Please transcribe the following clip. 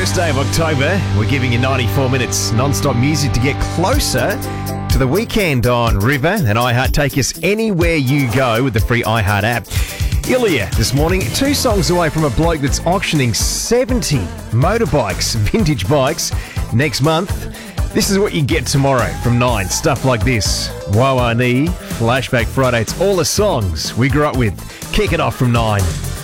First day of October, we're giving you 94 minutes non-stop music to get closer to the weekend on River and iHeart. Take us anywhere you go with the free iHeart app. Ilya this morning, 2 songs away from a bloke that's auctioning 70 motorbikes, vintage bikes, next month. This is what you get tomorrow from 9. Stuff like this. Wowani, Flashback Friday. It's all the songs we grew up with. Kick it off from 9.